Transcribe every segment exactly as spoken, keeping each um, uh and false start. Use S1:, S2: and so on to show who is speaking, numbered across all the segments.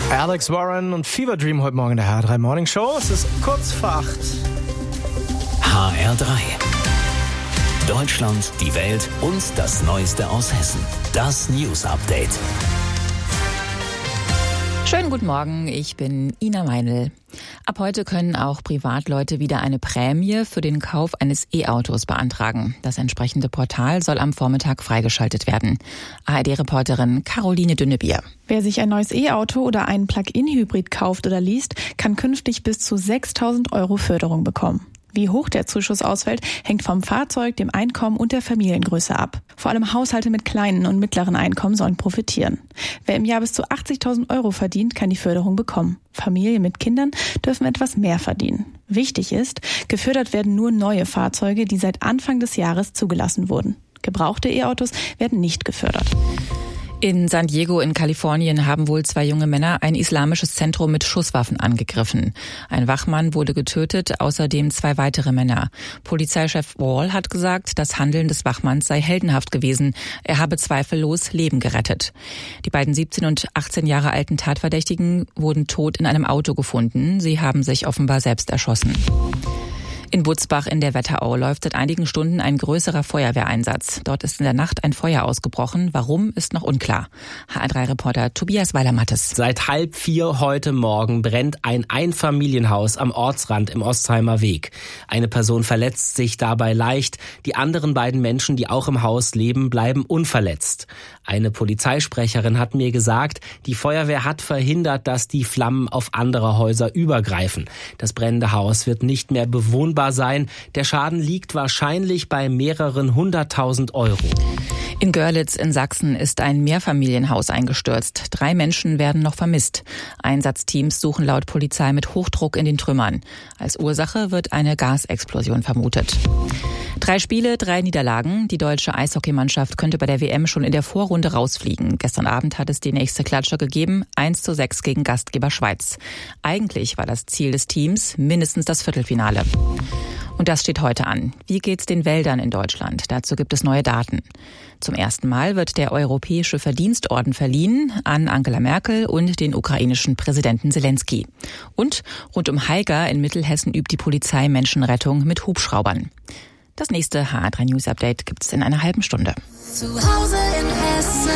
S1: Alex Warren und Fever Dream heute Morgen in der H R drei Morning Show. Es ist kurz vor acht.
S2: H R drei. Deutschland, die Welt und das Neueste aus Hessen. Das News Update.
S3: Schönen guten Morgen, ich bin Ina Meinl. Ab heute können auch Privatleute wieder eine Prämie für den Kauf eines E-Autos beantragen. Das entsprechende Portal soll am Vormittag freigeschaltet werden. A R D-Reporterin Caroline Dünnebier.
S4: Wer sich ein neues E-Auto oder einen Plug-in-Hybrid kauft oder liest, kann künftig bis zu sechstausend Euro Förderung bekommen. Wie hoch der Zuschuss ausfällt, hängt vom Fahrzeug, dem Einkommen und der Familiengröße ab. Vor allem Haushalte mit kleinen und mittleren Einkommen sollen profitieren. Wer im Jahr bis zu achtzigtausend Euro verdient, kann die Förderung bekommen. Familien mit Kindern dürfen etwas mehr verdienen. Wichtig ist, gefördert werden nur neue Fahrzeuge, die seit Anfang des Jahres zugelassen wurden. Gebrauchte E-Autos werden nicht gefördert.
S3: In San Diego in Kalifornien haben wohl zwei junge Männer ein islamisches Zentrum mit Schusswaffen angegriffen. Ein Wachmann wurde getötet, außerdem zwei weitere Männer. Polizeichef Wall hat gesagt, das Handeln des Wachmanns sei heldenhaft gewesen. Er habe zweifellos Leben gerettet. Die beiden siebzehn und achtzehn Jahre alten Tatverdächtigen wurden tot in einem Auto gefunden. Sie haben sich offenbar selbst erschossen. In Butzbach in der Wetterau läuft seit einigen Stunden ein größerer Feuerwehreinsatz. Dort ist in der Nacht ein Feuer ausgebrochen. Warum, ist noch unklar. H R drei-Reporter Tobias Weiler-Mattes.
S5: Seit halb vier heute Morgen brennt ein Einfamilienhaus am Ortsrand im Ostheimer Weg. Eine Person verletzt sich dabei leicht. Die anderen beiden Menschen, die auch im Haus leben, bleiben unverletzt. Eine Polizeisprecherin hat mir gesagt, die Feuerwehr hat verhindert, dass die Flammen auf andere Häuser übergreifen. Das brennende Haus wird nicht mehr bewohnbar sein. Der Schaden liegt wahrscheinlich bei mehreren hunderttausend Euro.
S3: In Görlitz in Sachsen ist ein Mehrfamilienhaus eingestürzt. Drei Menschen werden noch vermisst. Einsatzteams suchen laut Polizei mit Hochdruck in den Trümmern. Als Ursache wird eine Gasexplosion vermutet. Drei Spiele, drei Niederlagen. Die deutsche Eishockeymannschaft könnte bei der W M schon in der Vorrunde rausfliegen. Gestern Abend hat es die nächste Klatsche gegeben, eins zu sechs gegen Gastgeber Schweiz. Eigentlich war das Ziel des Teams mindestens das Viertelfinale. Und das steht heute an. Wie geht's den Wäldern in Deutschland? Dazu gibt es neue Daten. Zum ersten Mal wird der Europäische Verdienstorden verliehen an Angela Merkel und den ukrainischen Präsidenten Zelensky. Und rund um Haiger in Mittelhessen übt die Polizei Menschenrettung mit Hubschraubern. Das nächste H R drei News Update gibt's in einer halben Stunde.
S6: Zu Hause in Hessen.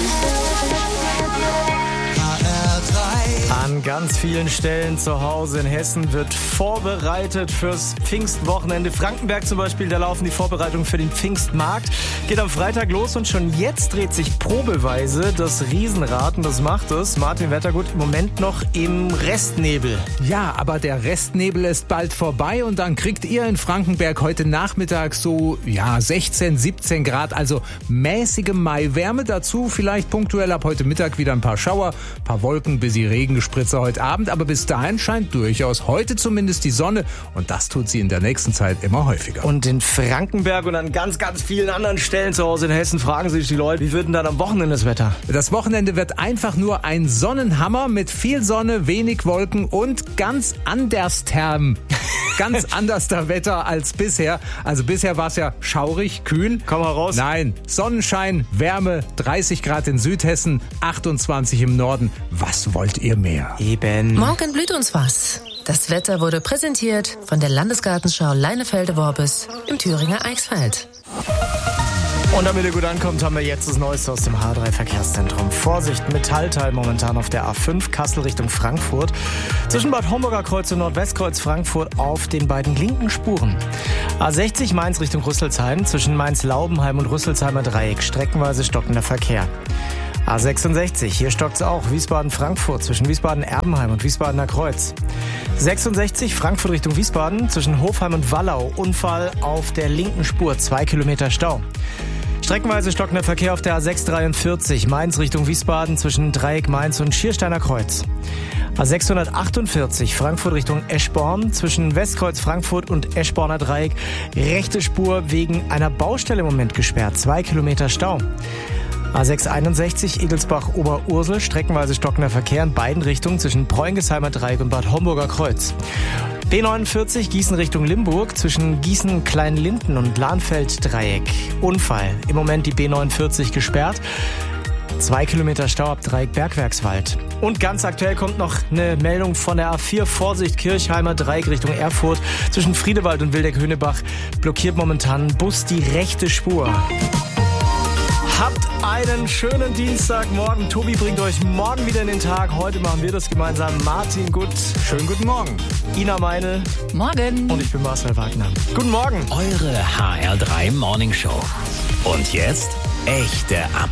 S1: An ganz vielen Stellen zu Hause in Hessen wird vorbereitet fürs Pfingstwochenende. Frankenberg zum Beispiel, da laufen die Vorbereitungen für den Pfingstmarkt. Geht am Freitag los und schon jetzt dreht sich probeweise das Riesenrad. Und das macht es, Martin Wettergut, im Moment noch im Restnebel.
S7: Ja, aber der Restnebel ist bald vorbei und dann kriegt ihr in Frankenberg heute Nachmittag so ja sechzehn, siebzehn Grad, also mäßige Maiwärme. Dazu vielleicht punktuell ab heute Mittag wieder ein paar Schauer, ein paar Wolken bis die Regenspritze heute Abend. Aber bis dahin scheint durchaus heute zumindest die Sonne und das tut sie in der nächsten Zeit immer häufiger.
S1: Und in Frankenberg und an ganz, ganz vielen anderen Stellen zu Hause in Hessen fragen sich die Leute, wie wird denn dann am Wochenende das Wetter?
S7: Das Wochenende wird einfach nur ein Sonnenhammer mit viel Sonne, wenig Wolken und ganz andersterm. Ganz anderster Wetter als bisher. Also bisher war es ja schaurig, kühl.
S1: Komm mal raus.
S7: Nein, Sonnenschein, Wärme, dreißig Grad in Südhessen, achtundzwanzig im Norden. Was wollt ihr mehr?
S1: Eben.
S6: Morgen blüht uns was. Das Wetter wurde präsentiert von der Landesgartenschau Leinefelde-Worbis im Thüringer Eichsfeld.
S1: Und damit ihr gut ankommt, haben wir jetzt das Neueste aus dem H drei Verkehrszentrum. Vorsicht, Metallteil momentan auf der A fünf, Kassel Richtung Frankfurt. Zwischen Bad Homburger Kreuz und Nordwestkreuz Frankfurt auf den beiden linken Spuren. A sechzig Mainz Richtung Rüsselsheim, zwischen Mainz-Laubenheim und Rüsselsheimer Dreieck, streckenweise stockender Verkehr. A sechsundsechzig, hier stockt's auch, Wiesbaden-Frankfurt, zwischen Wiesbaden-Erbenheim und Wiesbadener Kreuz. sechsundsechzig, Frankfurt Richtung Wiesbaden, zwischen Hofheim und Wallau, Unfall auf der linken Spur, zwei Kilometer Stau. Streckenweise stockender Verkehr auf der A sechshundertdreiundvierzig, Mainz Richtung Wiesbaden, zwischen Dreieck Mainz und Schiersteiner Kreuz. A sechshundertachtundvierzig, Frankfurt Richtung Eschborn, zwischen Westkreuz Frankfurt und Eschborner Dreieck, rechte Spur wegen einer Baustelle im Moment gesperrt, zwei Kilometer Stau. A sechshunderteinundsechzig, Egelsbach-Oberursel, streckenweise stockender Verkehr in beiden Richtungen zwischen Bräungesheimer Dreieck und Bad Homburger Kreuz. B neunundvierzig, Gießen Richtung Limburg, zwischen Gießen-Kleinlinden und Lahnfeld-Dreieck. Unfall. Im Moment die B neunundvierzig gesperrt. Zwei Kilometer Stau ab Dreieck Bergwerkswald. Und ganz aktuell kommt noch eine Meldung von der A vier. Vorsicht, Kirchheimer Dreieck Richtung Erfurt. Zwischen Friedewald und Wildeck-Höhnebach blockiert momentan ein Bus die rechte Spur. Habt einen schönen Dienstagmorgen. Tobi bringt euch morgen wieder in den Tag. Heute machen wir das gemeinsam. Martin Gutt.
S7: Schönen guten Morgen.
S1: Ina Meine.
S3: Morgen.
S1: Und ich bin Marcel Wagner. Guten Morgen.
S2: Eure H R drei Morning Show. Und jetzt echte Updates.